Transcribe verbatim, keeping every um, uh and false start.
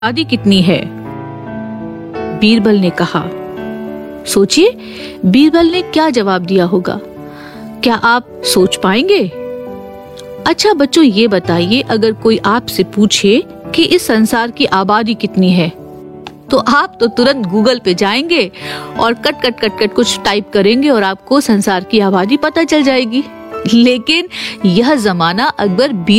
आबादी कितनी है? बीरबल ने कहा। सोचिए बीरबल ने क्या जवाब दिया होगा। क्या आप सोच पाएंगे? अच्छा बच्चों, ये बताइए, अगर कोई आपसे पूछे कि इस संसार की आबादी कितनी है, तो आप तो तुरंत गूगल पे जाएंगे और कट कट कट कट कुछ टाइप करेंगे और आपको संसार की आबादी पता चल जाएगी। लेकिन यह जमाना अकबर